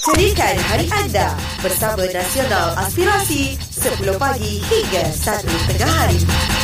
Ceritakan hari anda bersama Nasional Aspirasi 10 pagi hingga 1 tengah hari.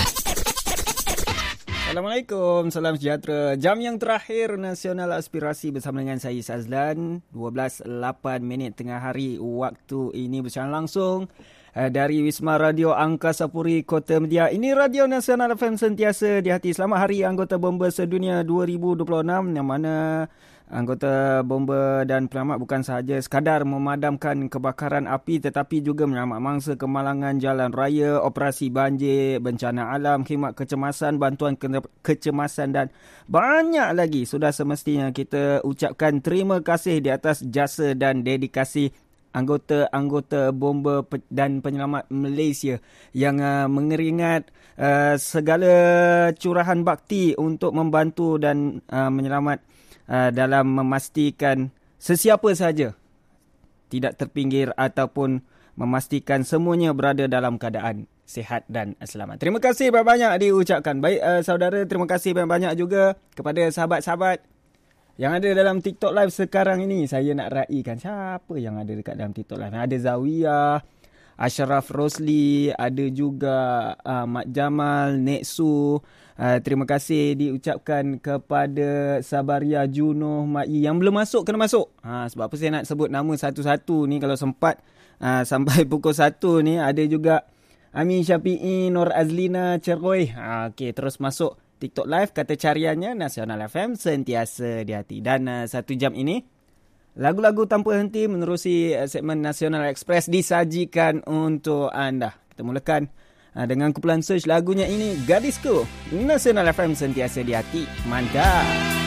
Assalamualaikum, salam sejahtera. Jam yang terakhir Nasional Aspirasi bersama dengan saya Sazlan. 12.08 tengah hari waktu ini bersiaran langsung dari Wisma Radio Angkasa Puri, Kota Media. Ini Radio Nasional FM sentiasa di hati. Selamat Hari Anggota Bomba Sedunia 2026, yang mana anggota bomba dan penyelamat bukan sahaja sekadar memadamkan kebakaran api, tetapi juga menyelamat mangsa kemalangan jalan raya, operasi banjir, bencana alam, khidmat kecemasan, bantuan kecemasan dan banyak lagi. Sudah semestinya kita ucapkan terima kasih di atas jasa dan dedikasi anggota-anggota bomba dan penyelamat Malaysia yang mengeringat segala curahan bakti untuk membantu dan menyelamat dalam memastikan sesiapa sahaja tidak terpinggir ataupun memastikan semuanya berada dalam keadaan sihat dan selamat. Terima kasih banyak-banyak diucapkan. Baik saudara, terima kasih banyak-banyak juga kepada sahabat-sahabat yang ada dalam TikTok Live sekarang ini. Saya nak raikan siapa yang ada dekat dalam TikTok Live. Ada Zawiyah, Ashraf Rosli, ada juga Mak Jamal, Neksu. Terima kasih diucapkan kepada Sabaria, Junoh, Mak Yi. Yang belum masuk, kena masuk. Sebab apa saya nak sebut nama satu-satu ni kalau sempat sampai pukul 1 ni. Ada juga Amin Syafi'i, Nur Azlina, Ceroi. Okey, terus masuk TikTok Live. Kata cariannya Nasional FM sentiasa di hati. Dan 1 jam ini lagu-lagu tanpa henti menerusi segmen Nasional Express disajikan untuk anda. Kita mulakan dengan kumpulan search lagunya ini, Gadisku. Nasional FM sentiasa di hati. Mantap.